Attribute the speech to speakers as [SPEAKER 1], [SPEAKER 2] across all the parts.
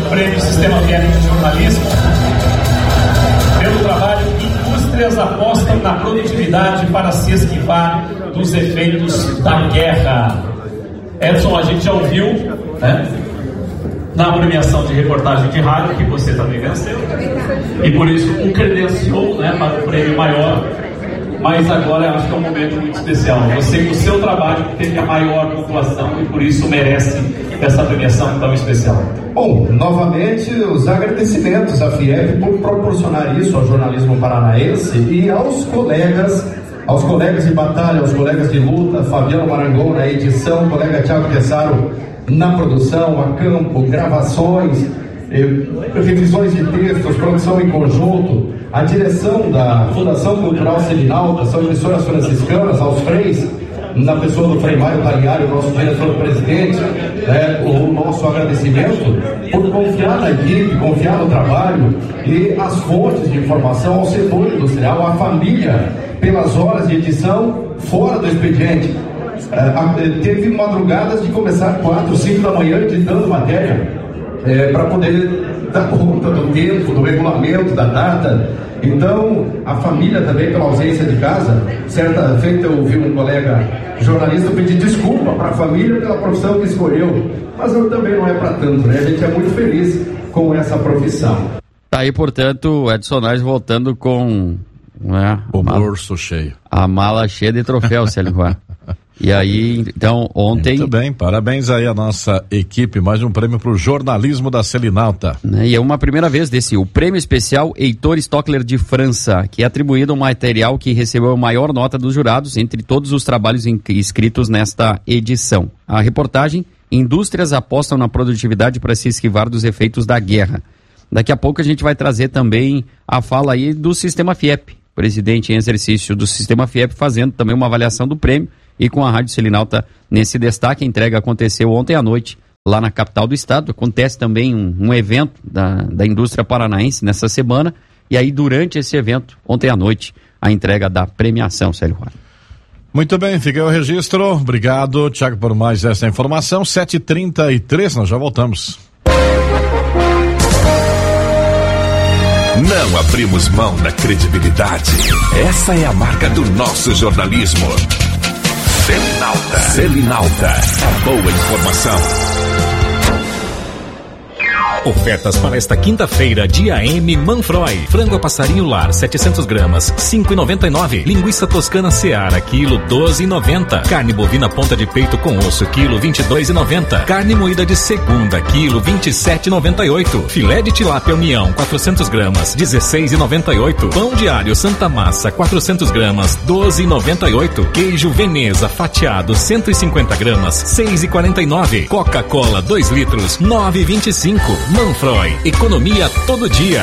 [SPEAKER 1] Prêmio Sistema FIEP de Jornalismo. Pelo trabalho, indústrias apostam na produtividade para se esquivar dos efeitos da guerra. Edson, a gente já ouviu, né, na premiação de reportagem de rádio, que você também venceu, e por isso um credenciou, né, para o prêmio maior. Mas agora eu acho que é um momento muito especial. Você, com o seu trabalho, teve a maior população e por isso merece essa premiação tão especial.
[SPEAKER 2] Bom, novamente os agradecimentos à FIEP por proporcionar isso ao jornalismo paranaense e aos colegas de batalha, aos colegas de luta, Fabiano Marangon na edição, colega Thiago Tessaro na produção, a campo, gravações, revisões de textos, produção em conjunto, a direção da Fundação Cultural Selinalta, são emissoras franciscanas, aos freis, na pessoa do Frei Mário Pariário, nosso diretor-presidente, o nosso agradecimento por confiar na equipe, confiar no trabalho e as fontes de informação ao setor industrial, à família, pelas horas de edição fora do expediente. Teve madrugadas de começar 4, 5 da manhã editando matéria para poder dar conta do tempo, do regulamento, da data. Então, a família também, pela ausência de casa, certa feita eu ouvi um colega jornalista pedir desculpa para a família pela profissão que escolheu, mas eu também não é para tanto, né? A gente é muito feliz com essa profissão.
[SPEAKER 3] Tá aí, portanto, o Edson Nares voltando com
[SPEAKER 4] o bolso cheio.
[SPEAKER 3] A mala cheia de troféus, Célio Juan. E aí, então, ontem...
[SPEAKER 4] Muito bem, parabéns aí à nossa equipe, mais um prêmio para o jornalismo da Selinalta.
[SPEAKER 3] E é uma primeira vez o prêmio especial Heitor Stockler de França, que é atribuído ao material que recebeu a maior nota dos jurados entre todos os trabalhos inscritos nesta edição. A reportagem: indústrias apostam na produtividade para se esquivar dos efeitos da guerra. Daqui a pouco a gente vai trazer também a fala aí do Sistema FIEP, presidente em exercício do Sistema FIEP, fazendo também uma avaliação do prêmio. E com a Rádio Selinalta nesse destaque, a entrega aconteceu ontem à noite, lá na capital do estado. Acontece também um evento da indústria paranaense nessa semana. E aí, durante esse evento, ontem à noite, a entrega da premiação, Célio Juan.
[SPEAKER 4] Muito bem, fica aí o registro. Obrigado, Thiago, por mais essa informação. 7h33, nós já voltamos.
[SPEAKER 5] Não abrimos mão da credibilidade. Essa é a marca do nosso jornalismo. Selinalta. A boa informação.
[SPEAKER 6] Ofertas para esta quinta-feira, dia M Manfroy. Frango a passarinho lar, 700 gramas, 5,99. Linguiça toscana Seara, quilo 12,90. Carne bovina ponta de peito com osso, quilo 22,90. Carne moída de segunda, quilo 27,98. Filé de tilápia União, 400 gramas, 16,98. Pão diário Santa Massa, 400 gramas, 12,98. Queijo Veneza fatiado, 150 gramas, 6,49. Coca-Cola 2 litros, 9,25. Manfroy, economia todo dia.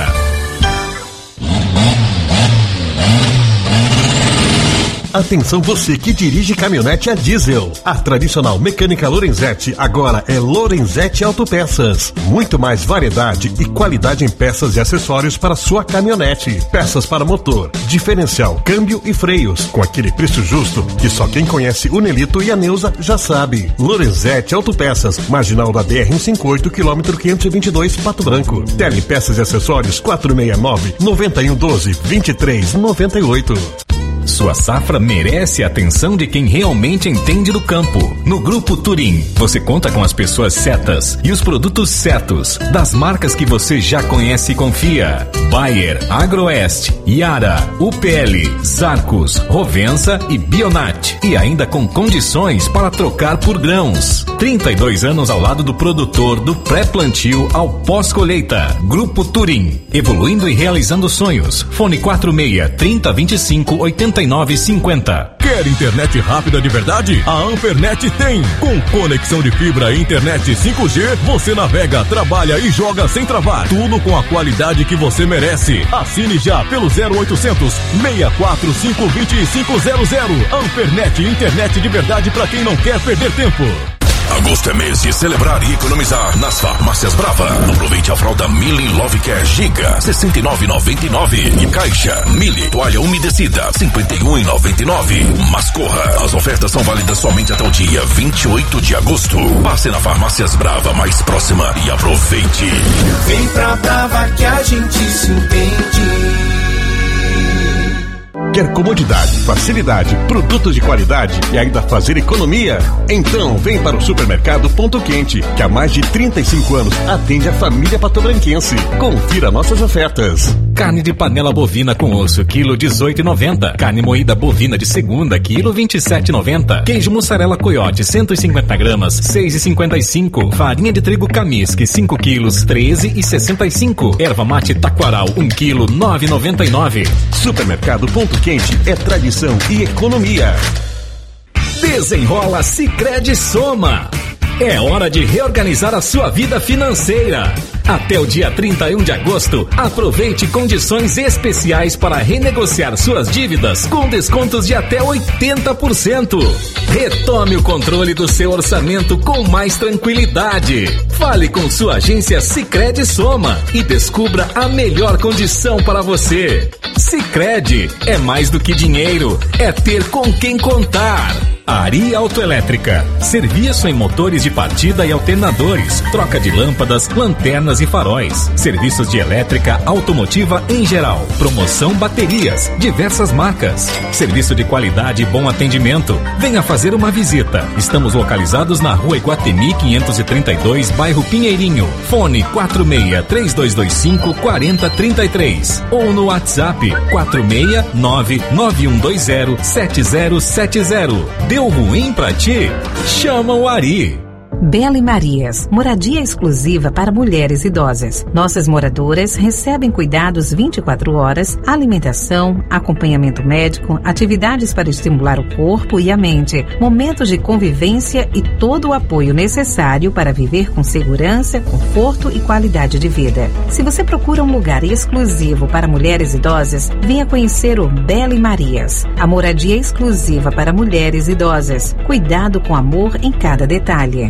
[SPEAKER 7] Atenção você que dirige caminhonete a diesel. A tradicional mecânica Lorenzetti agora é Lorenzetti Autopeças. Muito mais variedade e qualidade em peças e acessórios para sua caminhonete. Peças para motor, diferencial, câmbio e freios. Com aquele preço justo que só quem conhece o Nelito e a Neuza já sabe. Lorenzetti Autopeças, marginal da BR-158, quilômetro 522, Pato Branco. Tele peças e acessórios 469-9112-2398.
[SPEAKER 6] Sua safra merece a atenção de quem realmente entende do campo. No Grupo Turim, você conta com as pessoas certas e os produtos certos, das marcas que você já conhece e confia. Bayer, Agroeste, Yara, UPL, Zarcos, Rovensa e Bionat. E ainda com condições para trocar por grãos. 32 anos ao lado do produtor, do pré-plantio ao pós-colheita. Grupo Turim, evoluindo e realizando sonhos. Fone 46-3025-8950.
[SPEAKER 8] Quer internet rápida de verdade? A Ampernet tem. Com conexão de fibra e internet 5G, você navega, trabalha e joga sem travar. Tudo com a qualidade que você merece. Assine já pelo 0800 645 2500. Ampernet, internet de verdade para quem não quer perder tempo.
[SPEAKER 5] Agosto é mês de celebrar e economizar nas Farmácias Brava. Aproveite a fralda Mili Love Care Giga, R$ 69,99. E Caixa Mili toalha umedecida, R$ 51,99. Mas corra, as ofertas são válidas somente até o dia 28 de agosto. Passe na Farmácias Brava mais próxima e aproveite.
[SPEAKER 9] Vem pra Brava que a gente se entende.
[SPEAKER 7] Quer comodidade, facilidade, produtos de qualidade e ainda fazer economia? Então vem para o Supermercado Ponto Quente, que há mais de 35 anos atende a família patobranquense. Confira nossas ofertas.
[SPEAKER 6] Carne de panela bovina com osso, quilo 18,90. Carne moída bovina de segunda, quilo 27,90. Queijo mussarela coiote, 150 gramas, 6,55. Farinha de trigo Camisque, 5 quilos, 13,65. Erva mate taquaral, 1 quilo, 9,99.
[SPEAKER 7] Supermercado Ponto Quente é tradição e economia.
[SPEAKER 6] Desenrola Sicredi Soma. É hora de reorganizar a sua vida financeira. Até o dia 31 de agosto, aproveite condições especiais para renegociar suas dívidas com descontos de até 80%. Retome o controle do seu orçamento com mais tranquilidade. Fale com sua agência Sicredi Soma e descubra a melhor condição para você. Sicredi é mais do que dinheiro, é ter com quem contar. Ari Autoelétrica, serviço em motores de partida e alternadores, troca de lâmpadas, lanternas e faróis, serviços de elétrica automotiva em geral, promoção baterias, diversas marcas, serviço de qualidade e bom atendimento. Venha fazer uma visita. Estamos localizados na Rua Iguatemi 532, bairro Pinheirinho. Fone 46-3225-4033 ou no WhatsApp 469-9120-7070. Deu ruim pra ti? Chama o Ari.
[SPEAKER 10] Bela e Marias, moradia exclusiva para mulheres idosas. Nossas moradoras recebem cuidados 24 horas, alimentação, acompanhamento médico, atividades para estimular o corpo e a mente, momentos de convivência e todo o apoio necessário para viver com segurança, conforto e qualidade de vida. Se você procura um lugar exclusivo para mulheres idosas, venha conhecer o Bela e Marias, a moradia exclusiva para mulheres idosas. Cuidado com amor em cada detalhe.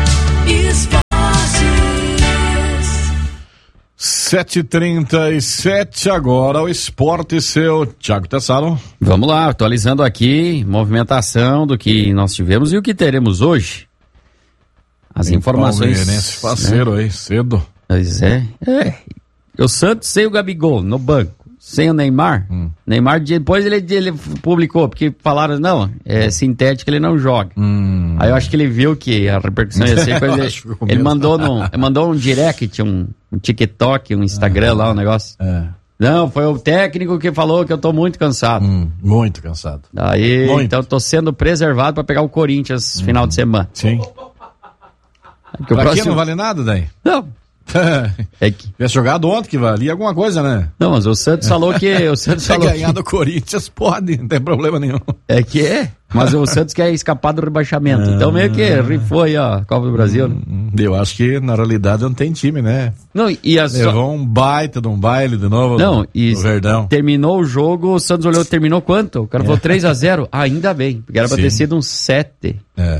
[SPEAKER 4] 7h37 agora, o esporte seu, Thiago Tessaro.
[SPEAKER 3] Vamos lá, atualizando aqui, movimentação do que nós tivemos e o que teremos hoje. As informações.
[SPEAKER 4] Parceiro aí, cedo.
[SPEAKER 3] Pois é. O Santos sem o Gabigol no banco, sem o Neymar. Neymar, depois ele publicou, porque falaram, não, é sintético, ele não joga. Aí eu acho que ele viu que a repercussão ia ser coisa. Ele mandou um direct, um TikTok, um Instagram lá, um negócio. Não, foi o técnico que falou que eu tô muito cansado.
[SPEAKER 4] Muito cansado.
[SPEAKER 3] Aí, então eu tô sendo preservado pra pegar o Corinthians final de semana.
[SPEAKER 4] Sim. Pra que não vale nada, daí?
[SPEAKER 3] Não.
[SPEAKER 4] Tivesse jogado ontem que valia alguma coisa, né?
[SPEAKER 3] Não, mas o Santos falou que...
[SPEAKER 4] ganhar do Corinthians pode, não tem problema nenhum.
[SPEAKER 3] Mas o Santos quer escapar do rebaixamento. Então meio que rifou aí a Copa do Brasil. Né?
[SPEAKER 4] Eu acho que na realidade não tem time, né?
[SPEAKER 3] Não,
[SPEAKER 4] levou um baita de um baile de novo no Verdão.
[SPEAKER 3] Terminou o jogo, o Santos olhou, terminou quanto? O cara falou 3-0. Ainda bem, porque era pra ter sido um 7.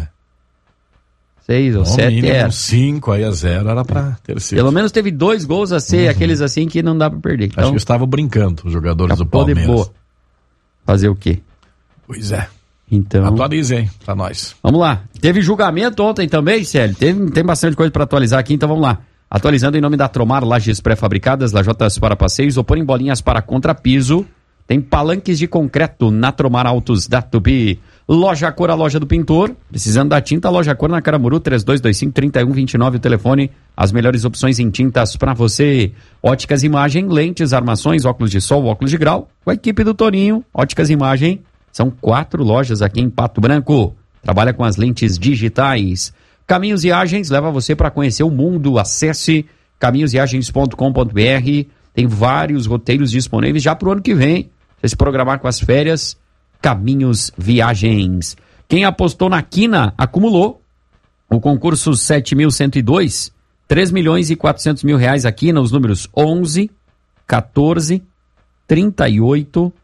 [SPEAKER 3] 6 ou 7 era.
[SPEAKER 4] 5-0 era pra ter sido.
[SPEAKER 3] Pelo menos teve 2 gols a ser aqueles assim que não dá pra perder. Então,
[SPEAKER 4] acho que estavam brincando os jogadores do Palmeiras.
[SPEAKER 3] Boa. Fazer o quê?
[SPEAKER 4] Pois é.
[SPEAKER 3] Então,
[SPEAKER 4] atualize aí pra nós.
[SPEAKER 3] Vamos lá. Teve julgamento ontem também, Célio. Tem bastante coisa pra atualizar aqui, então vamos lá. Atualizando em nome da Tromar, lajes pré-fabricadas, lajotas para passeios ou porem bolinhas para contrapiso. Tem palanques de concreto na Tromar Autos da Tupi. Loja Cor, a loja do pintor. Precisando da tinta, Loja Cor na Caramuru, 3225-3129, o telefone. As melhores opções em tintas para você. Óticas Imagem, lentes, armações, óculos de sol, óculos de grau. Com a equipe do Toninho, Óticas Imagem. São 4 lojas aqui em Pato Branco. Trabalha com as lentes digitais. Caminhos Viagens, leva você para conhecer o mundo. Acesse caminhosviagens.com.br. Tem vários roteiros disponíveis já para o ano que vem. Você se programar com as férias, Caminhos Viagens. Quem apostou na quina, acumulou. O concurso 7.102, 3.400.000 reais aqui nos números 11, 14, 38,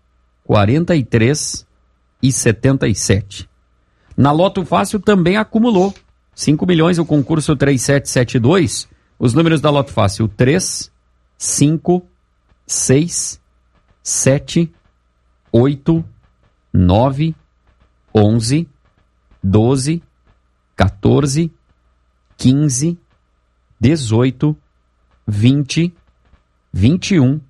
[SPEAKER 3] 43 e 77. Na Loto Fácil também acumulou. 5 milhões, o concurso 3772. Os números da Loto Fácil: 3, 5, 6, 7, 8, 9, 11, 12, 14, 15, 18, 20, 21,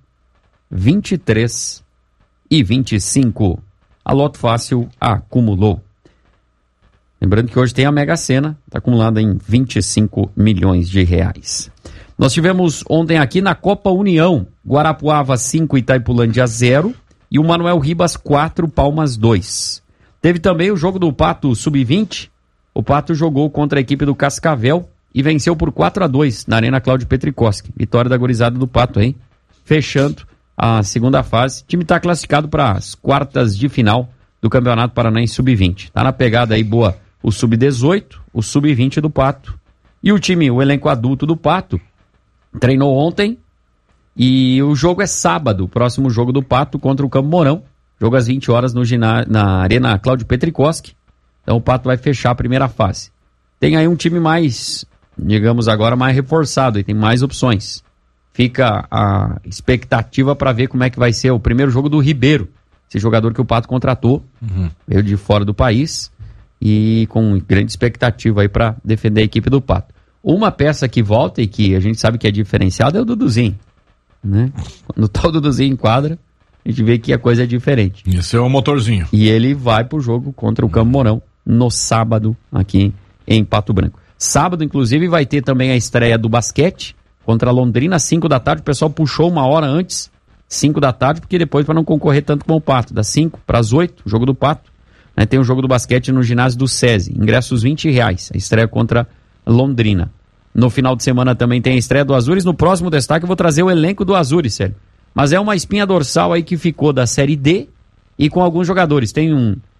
[SPEAKER 3] 23 e 25. A Loto Fácil acumulou. Lembrando que hoje tem a Mega Sena, está acumulada em 25 milhões de reais. Nós tivemos ontem aqui na Copa União, Guarapuava 5, Itaipulândia 0 e o Manuel Ribas 4, Palmas 2. Teve também o jogo do Pato Sub-20. O Pato jogou contra a equipe do Cascavel e venceu por 4-2 na Arena Cláudio Petrikoski. Vitória da gurizada do Pato, hein? Fechando a segunda fase. O time está classificado para as quartas de final do Campeonato Paranaense Sub-20. Está na pegada aí boa o Sub-18, o Sub-20 do Pato. E o time, o elenco adulto do Pato, treinou ontem e o jogo é sábado, o próximo jogo do Pato contra o Campo Mourão. Jogo às 20 horas na Arena Cláudio Petrikoski. Então o Pato vai fechar a primeira fase. Tem aí um time mais, digamos agora, mais reforçado e tem mais opções. Fica a expectativa para ver como é que vai ser o primeiro jogo do Ribeiro, esse jogador que o Pato contratou, veio de fora do país e com grande expectativa aí para defender a equipe do Pato. Uma peça que volta e que a gente sabe que é diferenciada é o Duduzinho, né? Quando tá o Duduzinho em quadra, a gente vê que a coisa é diferente.
[SPEAKER 4] Esse é o motorzinho.
[SPEAKER 3] E ele vai pro jogo contra o Campo Mourão no sábado aqui em Pato Branco. Sábado, inclusive, vai ter também a estreia do basquete contra a Londrina, 5 da tarde. O pessoal puxou uma hora antes, 5 da tarde, porque depois para não concorrer tanto com o Pato. Das 5 para as 8, o jogo do Pato. Né, tem o jogo do basquete no ginásio do SESI. Ingressos R$20. A estreia contra Londrina. No final de semana também tem a estreia do Azures. No próximo destaque eu vou trazer o elenco do Azures, sério. Mas é uma espinha dorsal aí que ficou da Série D e com alguns jogadores. Tem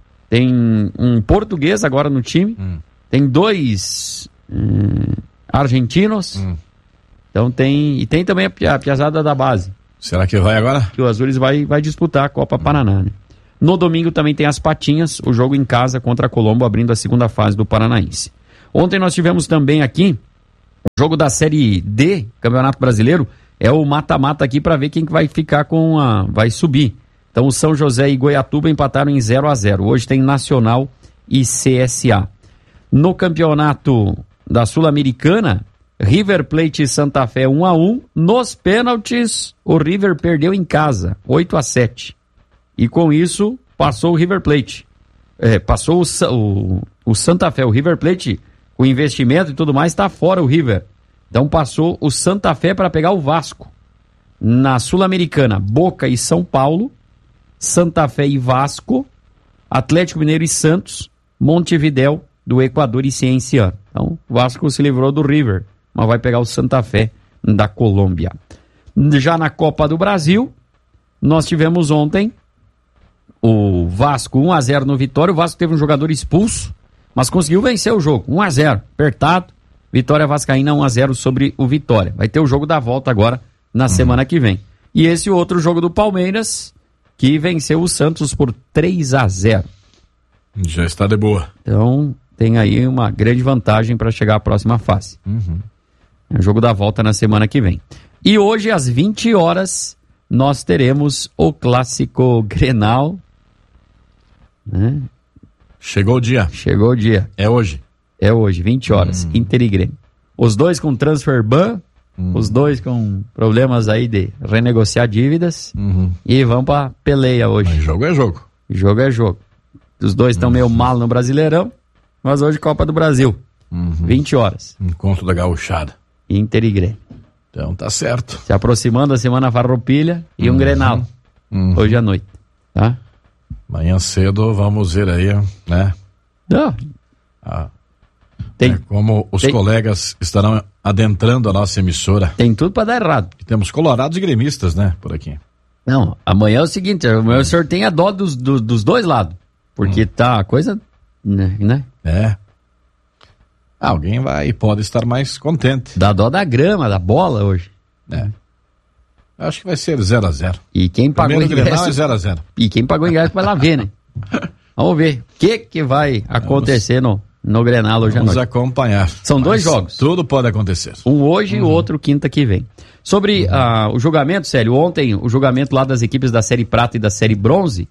[SPEAKER 3] um português agora no time. Tem 2 argentinos. Então tem também a piazada da base.
[SPEAKER 4] Será que vai agora?
[SPEAKER 3] Que o Azures vai disputar a Copa Paraná, né? No domingo também tem as Patinhas, o jogo em casa contra a Colombo, abrindo a segunda fase do Paranaense. Ontem nós tivemos também aqui o jogo da Série D, Campeonato Brasileiro, é o mata-mata aqui para ver quem que vai ficar vai subir. Então o São José e Goiatuba empataram em 0-0. Hoje tem Nacional e CSA. No campeonato da Sul-Americana, River Plate e Santa Fé 1-1. Nos pênaltis, o River perdeu em casa, 8-7. E com isso, passou o River Plate. Passou o Santa Fé. O River Plate, o investimento e tudo mais, está fora o River. Então passou o Santa Fé para pegar o Vasco. Na Sul-Americana, Boca e São Paulo, Santa Fé e Vasco, Atlético Mineiro e Santos, Montevidéu do Equador e Cienciano. Então o Vasco se livrou do River, mas vai pegar o Santa Fé da Colômbia. Já na Copa do Brasil, nós tivemos ontem o Vasco 1-0 no Vitória. O Vasco teve um jogador expulso, mas conseguiu vencer o jogo, 1-0, apertado. Vitória Vascaína 1-0 sobre o Vitória. Vai ter o jogo da volta agora na semana que vem. E esse outro jogo do Palmeiras, que venceu o Santos por 3-0.
[SPEAKER 4] Já está de boa.
[SPEAKER 3] Então tem aí uma grande vantagem para chegar à próxima fase. É o jogo da volta na semana que vem. E hoje às 20 horas nós teremos o clássico Grenal, né?
[SPEAKER 4] Chegou o dia.
[SPEAKER 3] Chegou o dia.
[SPEAKER 4] É hoje.
[SPEAKER 3] É hoje, 20 horas, Inter e Grêmio. Os dois com transfer ban, os dois com problemas aí de renegociar dívidas, e vão pra peleia hoje.
[SPEAKER 4] Mas jogo é jogo.
[SPEAKER 3] Jogo é jogo. Os dois estão meio mal no Brasileirão, mas hoje Copa do Brasil, 20 horas.
[SPEAKER 4] Encontro da gauchada.
[SPEAKER 3] Inter e Grêmio.
[SPEAKER 4] Então tá certo.
[SPEAKER 3] Se aproximando a semana Farroupilha e um Grenal, hoje à noite, tá?
[SPEAKER 4] Amanhã cedo vamos ver aí, né?
[SPEAKER 3] Não.
[SPEAKER 4] Como os colegas estarão adentrando a nossa emissora.
[SPEAKER 3] Tem tudo para dar errado.
[SPEAKER 4] E temos colorados e gremistas, né, por aqui.
[SPEAKER 3] Não, amanhã é o seguinte, amanhã o senhor tem a dó dos dois lados, porque tá a coisa, né?
[SPEAKER 4] É. Alguém vai e pode estar mais contente.
[SPEAKER 3] Dá dó da grama, da bola hoje.
[SPEAKER 4] Acho que vai ser 0-0.
[SPEAKER 3] E quem pagou o ingresso
[SPEAKER 4] é 0-0.
[SPEAKER 3] E quem pagou o ingresso vai lá ver, né? Vamos ver o que vai acontecer no Grenal hoje à noite.
[SPEAKER 4] Vamos acompanhar.
[SPEAKER 3] São 2 jogos.
[SPEAKER 4] Tudo pode acontecer.
[SPEAKER 3] Um hoje e o outro quinta que vem. Sobre o julgamento, Célio, ontem o julgamento lá das equipes da Série Prata e da Série Bronze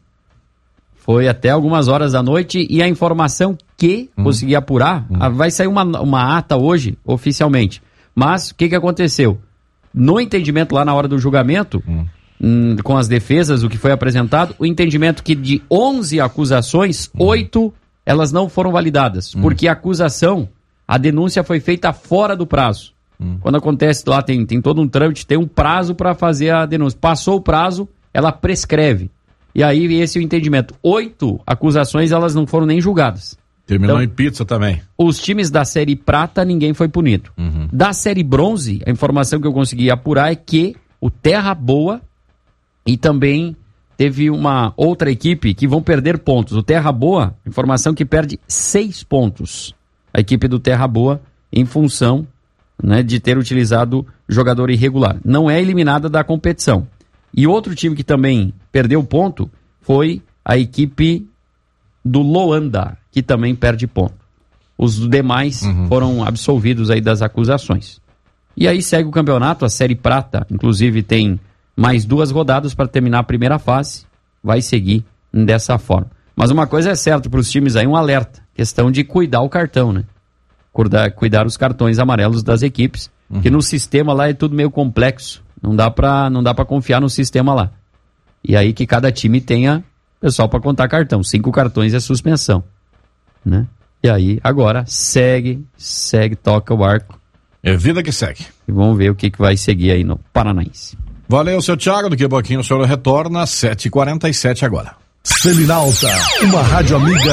[SPEAKER 3] foi até algumas horas da noite e a informação que consegui apurar, vai sair uma ata hoje, oficialmente. Mas o que aconteceu? No entendimento lá na hora do julgamento, com as defesas, o que foi apresentado, o entendimento que de 11 acusações, 8 elas não foram validadas, porque a acusação, a denúncia foi feita fora do prazo. Quando acontece lá, tem todo um trâmite, tem um prazo para fazer a denúncia. Passou o prazo, ela prescreve. E aí esse é o entendimento. 8 acusações, elas não foram nem julgadas.
[SPEAKER 4] Terminou
[SPEAKER 3] então,
[SPEAKER 4] em pizza também.
[SPEAKER 3] Os times da Série Prata, ninguém foi punido. Da Série Bronze, a informação que eu consegui apurar é que o Terra Boa e também teve uma outra equipe que vão perder pontos. O Terra Boa, informação que perde 6 pontos. A equipe do Terra Boa, em função, né, de ter utilizado jogador irregular. Não é eliminada da competição. E outro time que também perdeu ponto foi a equipe do Loanda, que também perde ponto. Os demais foram absolvidos aí das acusações. E aí segue o campeonato, a Série Prata, inclusive tem mais 2 rodadas para terminar a primeira fase, vai seguir dessa forma. Mas uma coisa é certa para os times aí, um alerta, questão de cuidar o cartão, né? Cuidar os cartões amarelos das equipes, que no sistema lá é tudo meio complexo, não dá para confiar no sistema lá. E aí que cada time tenha pessoal para contar cartão, 5 cartões é suspensão, né? E aí agora segue, toca o barco.
[SPEAKER 4] É vida que segue.
[SPEAKER 3] E vamos ver o que vai seguir aí no Paranaense.
[SPEAKER 4] Valeu, seu Thiago, daqui a pouquinho o senhor retorna, 7h47 agora.
[SPEAKER 8] Selinalta, uma rádio amiga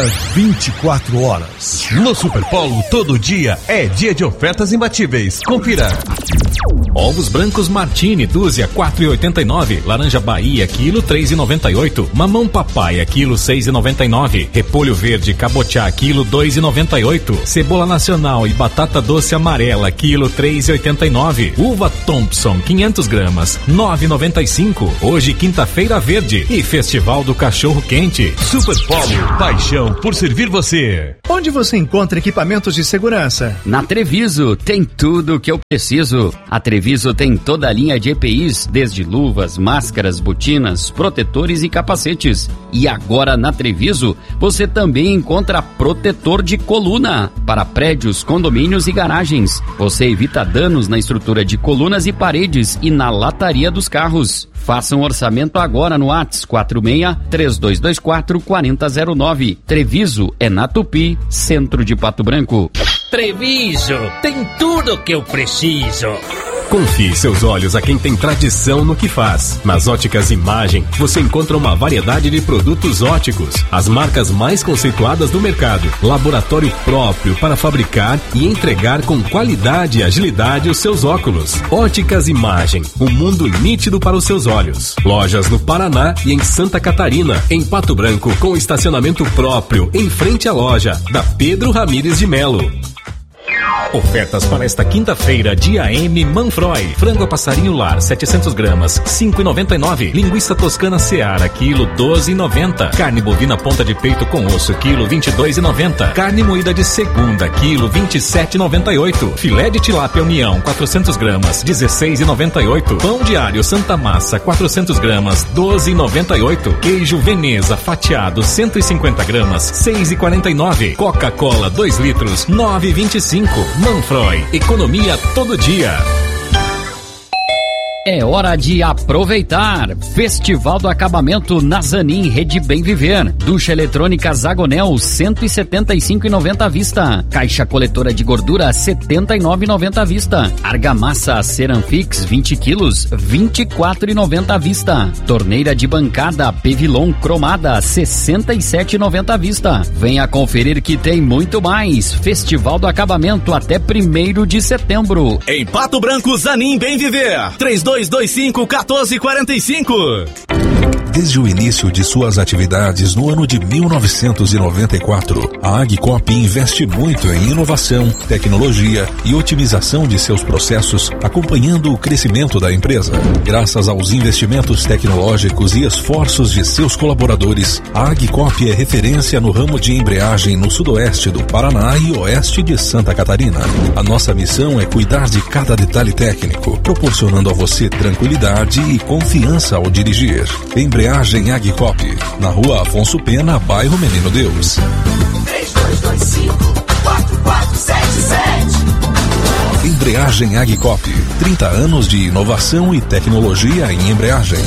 [SPEAKER 8] 24 horas.
[SPEAKER 7] No Superpolo, todo dia é dia de ofertas imbatíveis. Confira.
[SPEAKER 6] Ovos brancos Martini, dúzia, 4,89. Laranja Bahia, quilo, 3,98. Mamão papaya, quilo, 6,99. Repolho verde cabotiá, quilo, 2,98. Cebola nacional e batata doce amarela, quilo, 3,89. Uva Thompson, 500 gramas, 9,95. Hoje, quinta-feira verde e Festival do Cachorro Quente.
[SPEAKER 7] Superpolo, paixão por servir você.
[SPEAKER 11] Onde você encontra equipamentos de segurança?
[SPEAKER 3] Na Treviso, tem tudo o que eu preciso. A Treviso tem toda a linha de EPIs, desde luvas, máscaras, botinas, protetores e capacetes. E agora na Treviso, você também encontra protetor de coluna para prédios, condomínios e garagens. Você evita danos na estrutura de colunas e paredes e na lataria dos carros. Faça um orçamento agora no WhatsApp 46-3224-4009. Treviso é na Tupi, centro de Pato Branco.
[SPEAKER 12] Treviso, tem tudo que eu preciso.
[SPEAKER 6] Confie seus olhos a quem tem tradição no que faz. Nas Óticas Imagem, você encontra uma variedade de produtos óticos, as marcas mais conceituadas do mercado, laboratório próprio para fabricar e entregar com qualidade e agilidade os seus óculos. Óticas Imagem, um mundo nítido para os seus olhos. Lojas no Paraná e em Santa Catarina, em Pato Branco, com estacionamento próprio, em frente à loja, da Pedro Ramires de Melo. Ofertas para esta quinta-feira, dia M Manfroy. Frango a passarinho lar, 700 gramas, 5,99. Linguiça toscana Seara, quilo, 12,90. Carne bovina ponta de peito com osso, quilo, 22,90. Carne moída de segunda, quilo, 27,98. Filé de tilápia União, 400 gramas, 16,98. Pão diário Santa Massa, 400 gramas, 12,98. Queijo Veneza fatiado, 150 gramas, 6,49. Coca-Cola, 2 litros, 9,25. Manfroy, economia todo dia.
[SPEAKER 3] É hora de aproveitar. Festival do Acabamento na Zanin Rede Bem Viver. Ducha eletrônica Zagonel, 175,90 à vista. Caixa coletora de gordura, 79,90 à vista. Argamassa Ceramfix, 20 quilos, 24,90 à vista. Torneira de bancada Pevilon cromada, 67,90 à vista. Venha conferir que tem muito mais. Festival do Acabamento até 1º de setembro.
[SPEAKER 13] Em Pato Branco, Zanin Bem Viver. 3225-1445.
[SPEAKER 5] Desde o início de suas atividades no ano de 1994, a Agcop investe muito em inovação, tecnologia e otimização de seus processos, acompanhando o crescimento da empresa. Graças aos investimentos tecnológicos e esforços de seus colaboradores, a Agcop é referência no ramo de embreagem no sudoeste do Paraná e oeste de Santa Catarina. A nossa missão é cuidar de cada detalhe técnico, proporcionando a você tranquilidade e confiança ao dirigir. Embreagem Agcop, na Rua Afonso Pena, bairro Menino Deus. 3225-4477. Embreagem Agcop, 30 anos de inovação e tecnologia em embreagem.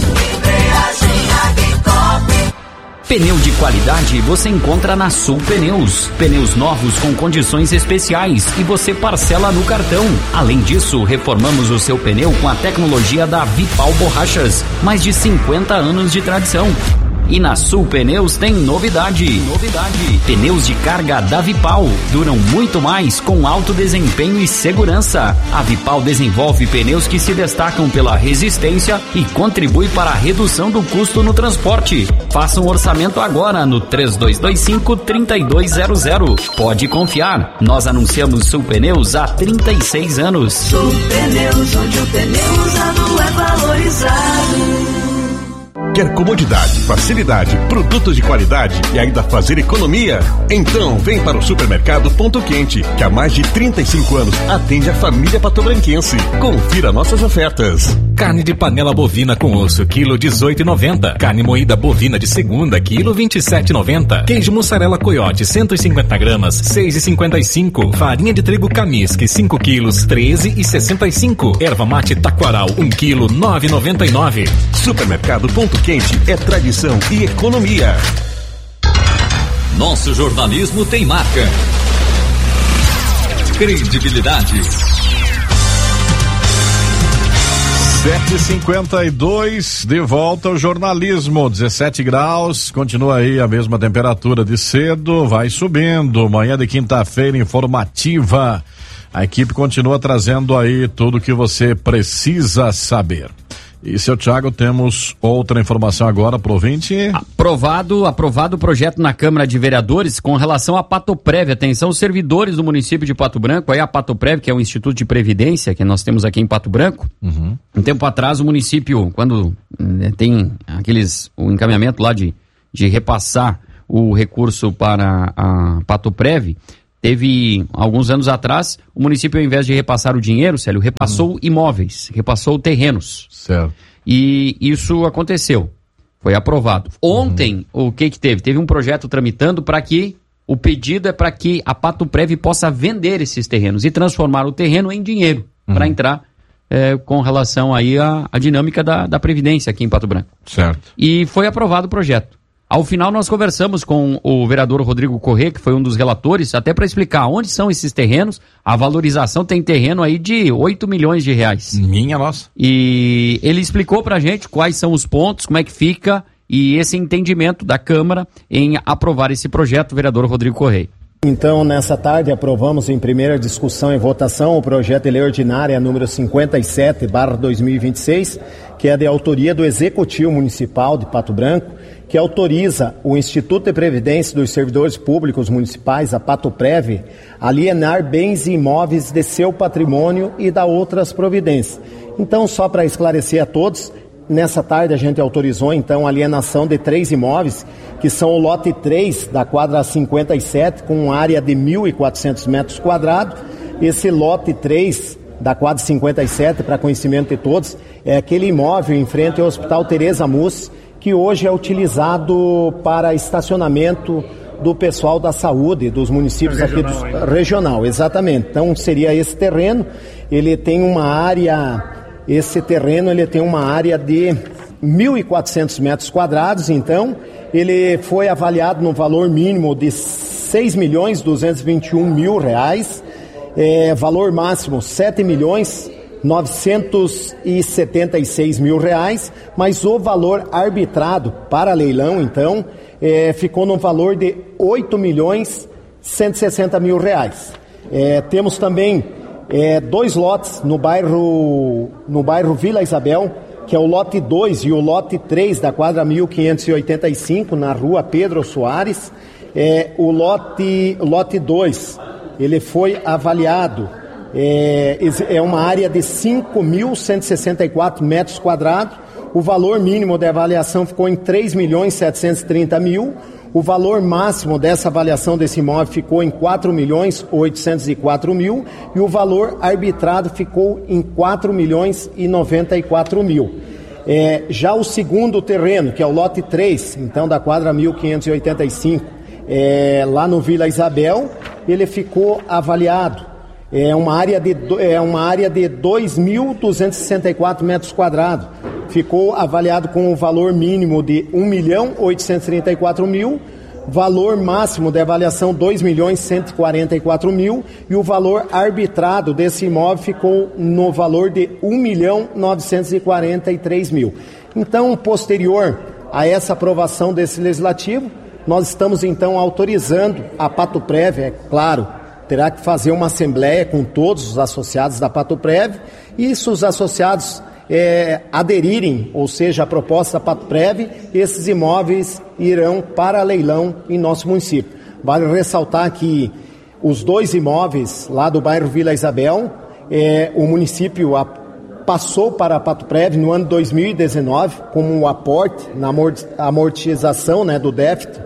[SPEAKER 3] Pneu de qualidade você encontra na Sul Pneus. Pneus novos com condições especiais e você parcela no cartão. Além disso, reformamos o seu pneu com a tecnologia da Vipal Borrachas. Mais de 50 anos de tradição. E na Sul Pneus tem novidade. Pneus de carga da Vipal duram muito mais com alto desempenho e segurança. A Vipal desenvolve pneus que se destacam pela resistência e contribui para a redução do custo no transporte. Faça um orçamento agora no 3225-3200. Pode confiar, nós anunciamos Sul Pneus há 36 anos.
[SPEAKER 9] Sul Pneus, onde o pneu usado é valorizado.
[SPEAKER 7] Quer comodidade, facilidade, produtos de qualidade e ainda fazer economia? Então vem para o Supermercado Ponto Quente, que há mais de 35 anos atende a família patobranquense. Confira nossas ofertas.
[SPEAKER 6] Carne de panela bovina com osso, quilo 18,90. Carne moída bovina de segunda, quilo 27,90. Queijo mussarela coiote, 150 gramas, 6,55. Farinha de trigo Camisque, 5 quilos, 13,65. Erva mate taquaral, 1 quilo, 9,99.
[SPEAKER 7] Supermercado Ponto Quente é tradição e economia.
[SPEAKER 8] Nosso jornalismo tem marca, credibilidade.
[SPEAKER 4] 7h52, de volta ao jornalismo, 17 graus, continua aí a mesma temperatura de cedo, vai subindo, manhã de quinta-feira informativa, a equipe continua trazendo aí tudo que você precisa saber. E, seu Thiago, temos outra informação agora pro ouvinte.
[SPEAKER 3] Aprovado o projeto na Câmara de Vereadores com relação à Patoprev. Atenção, servidores do município de Pato Branco, aí a Patoprev, que é o Instituto de Previdência que nós temos aqui em Pato Branco. Um tempo atrás o município, quando tem o encaminhamento lá de repassar o recurso para a Patoprev, teve, alguns anos atrás, o município, ao invés de repassar o dinheiro, Célio, repassou imóveis, repassou terrenos.
[SPEAKER 4] Certo.
[SPEAKER 3] E isso aconteceu. Foi aprovado. Ontem, o que teve? Teve um projeto tramitando para que, o pedido é para que a Patoprev possa vender esses terrenos e transformar o terreno em dinheiro, para entrar com relação aí à dinâmica da Previdência aqui em Pato Branco.
[SPEAKER 4] Certo.
[SPEAKER 3] E foi aprovado o projeto. Ao final, nós conversamos com o vereador Rodrigo Corrêa, que foi um dos relatores, até para explicar onde são esses terrenos. A valorização tem terreno aí de 8 milhões de reais.
[SPEAKER 4] Minha nossa.
[SPEAKER 3] E ele explicou pra gente quais são os pontos, como é que fica, e esse entendimento da Câmara em aprovar esse projeto, o vereador Rodrigo Corrêa.
[SPEAKER 13] Então, nessa tarde, aprovamos em primeira discussão e votação o projeto de lei ordinária número 57/2026, que é de autoria do Executivo Municipal de Pato Branco, que autoriza o Instituto de Previdência dos Servidores Públicos Municipais, a Patoprev, a alienar bens e imóveis de seu patrimônio e da outras providências. Então, só para esclarecer a todos, nessa tarde a gente autorizou então a alienação de 3 imóveis, que são o lote 3 da quadra 57, com área de 1.400 metros quadrados. Esse lote 3 da quadra 57, para conhecimento de todos, é aquele imóvel em frente ao Hospital Tereza Mus, que hoje é utilizado para estacionamento do pessoal da saúde, dos municípios aqui do regional, exatamente. Então seria esse terreno, ele tem uma área, esse terreno ele tem uma área de 1.400 metros quadrados, então ele foi avaliado no valor mínimo de R$6.221.000, valor máximo R$7.976.000, mas o valor arbitrado para leilão, então, ficou no valor de R$8.160.000. Temos também 2 lotes no bairro Vila Isabel, que é o lote 2 e o lote 3 da quadra 1585, na rua Pedro Soares. O lote 2, ele foi avaliado, é uma área de 5.164 metros quadrados. O valor mínimo da avaliação ficou em 3.730.000. O valor máximo dessa avaliação desse imóvel ficou em 4.804.000 e o valor arbitrado ficou em 4.094.000. Já o segundo terreno, que é o lote 3, então da quadra 1585, lá no Vila Isabel, ele ficou avaliado. É uma área de 2.264 metros quadrados. Ficou avaliado com um valor mínimo de 1.834.000, valor máximo de avaliação 2.144.000 e o valor arbitrado desse imóvel ficou no valor de 1.943.000. Então, posterior a essa aprovação desse legislativo, nós estamos então autorizando a Patoprev, é claro, terá que fazer uma assembleia com todos os associados da Patoprev e se os associados aderirem, ou seja, a proposta da Patoprev, esses imóveis irão para leilão em nosso município. Vale ressaltar que os 2 imóveis lá do bairro Vila Isabel, o município passou para a Patoprev no ano 2019 como um aporte na amortização, né, do déficit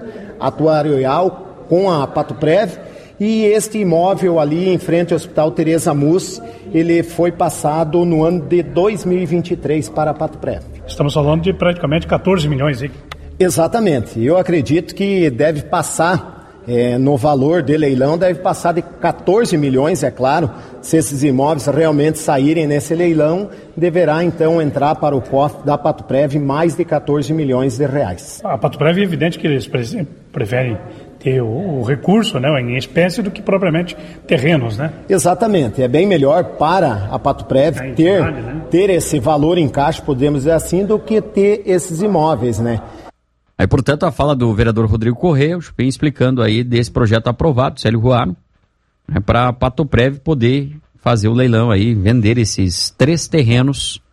[SPEAKER 13] atuarial com a Patoprev. E este imóvel ali em frente ao Hospital Tereza Mus, ele foi passado no ano de 2023 para a Patoprev.
[SPEAKER 14] Estamos falando de praticamente 14 milhões aí.
[SPEAKER 13] Exatamente. Eu acredito que deve passar, no valor de leilão, deve passar de 14 milhões, é claro. Se esses imóveis realmente saírem nesse leilão, deverá então entrar para o cofre da Patoprev mais de 14 milhões de reais.
[SPEAKER 14] A Patoprev é evidente que eles preferem ter o recurso, né, em espécie do que propriamente terrenos, né?
[SPEAKER 13] Exatamente, é bem melhor para a Patoprev ter esse valor em caixa, podemos dizer assim, do que ter esses imóveis, né?
[SPEAKER 3] Aí, portanto, a fala do vereador Rodrigo Correia, o Chupim, explicando aí desse projeto aprovado, Célio Ruano, né, para a Patoprev poder fazer o leilão aí, vender esses 3 terrenos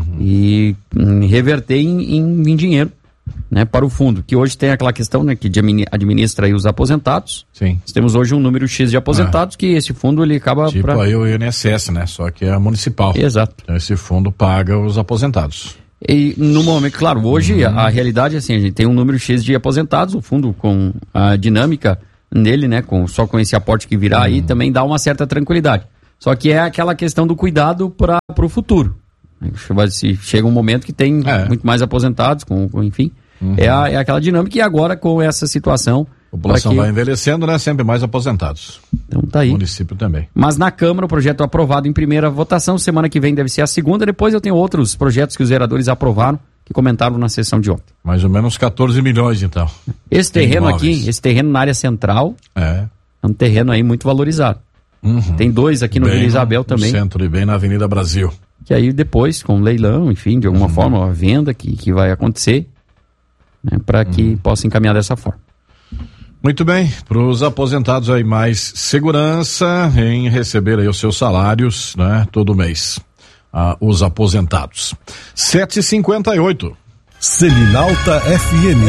[SPEAKER 3] e reverter em dinheiro, né, para o fundo, que hoje tem aquela questão, né, que administra aí os aposentados.
[SPEAKER 4] Sim.
[SPEAKER 3] Nós temos hoje um número X de aposentados que esse fundo ele acaba...
[SPEAKER 4] Tipo aí o INSS, né, só que é municipal.
[SPEAKER 3] Exato.
[SPEAKER 4] Então esse fundo paga os aposentados.
[SPEAKER 3] E no momento, claro, hoje a realidade é assim, a gente tem um número X de aposentados, o fundo com a dinâmica nele, né, só com esse aporte que virá aí, também dá uma certa tranquilidade. Só que é aquela questão do cuidado para o futuro. Chega um momento que tem muito mais aposentados, enfim, é aquela dinâmica, e agora com essa situação...
[SPEAKER 4] A população vai envelhecendo, né? Sempre mais aposentados.
[SPEAKER 3] Então tá aí.
[SPEAKER 4] O município também.
[SPEAKER 3] Mas na Câmara o projeto aprovado em primeira votação, semana que vem deve ser a segunda, depois eu tenho outros projetos que os vereadores aprovaram, que comentaram na sessão de ontem.
[SPEAKER 4] Mais ou menos 14 milhões, então.
[SPEAKER 3] Esse terreno aqui, esse terreno na área central, é um terreno aí muito valorizado. Tem 2 aqui no Vila Isabel também.
[SPEAKER 4] No centro e bem na Avenida Brasil.
[SPEAKER 3] Que aí depois, com leilão, enfim, de alguma forma, a venda que vai acontecer, né, para que possa encaminhar dessa forma.
[SPEAKER 4] Muito bem, para os aposentados aí mais segurança em receber aí os seus salários, né, todo mês, os aposentados. 7h58.
[SPEAKER 8] Selinalta FM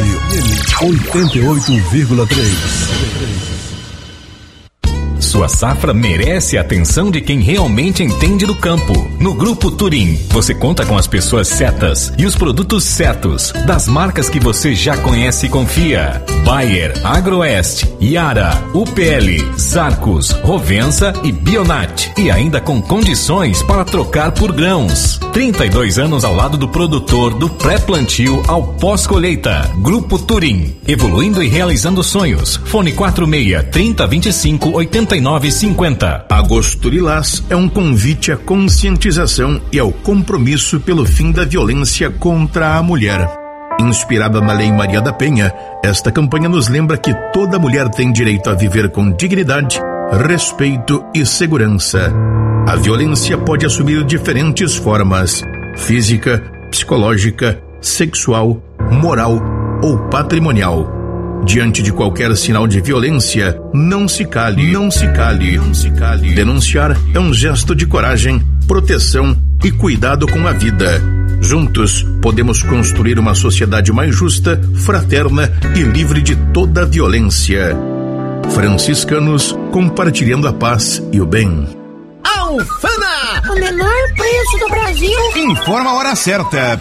[SPEAKER 8] 88,3.
[SPEAKER 6] Sua safra merece a atenção de quem realmente entende do campo. No Grupo Turim, você conta com as pessoas certas e os produtos certos, das marcas que você já conhece e confia. Bayer, Agroeste, Yara, UPL, Zarcos, Rovensa e Bionat. E ainda com condições para trocar por grãos. 32 anos ao lado do produtor, do pré-plantio ao pós-colheita. Grupo Turim, evoluindo e realizando sonhos. Fone 46-3025-8950.
[SPEAKER 15] Agosto Lilás é um convite à conscientização e ao compromisso pelo fim da violência contra a mulher. Inspirada na Lei Maria da Penha, esta campanha nos lembra que toda mulher tem direito a viver com dignidade, respeito e segurança. A violência pode assumir diferentes formas: física, psicológica, sexual, moral ou patrimonial. Diante de qualquer sinal de violência, não se cale, não se cale, não se cale. Denunciar é um gesto de coragem, proteção e cuidado com a vida. Juntos, podemos construir uma sociedade mais justa, fraterna e livre de toda a violência. Franciscanos, compartilhando a paz e o bem.
[SPEAKER 16] Alfama! O menor preço do Brasil.
[SPEAKER 17] Informa a hora certa.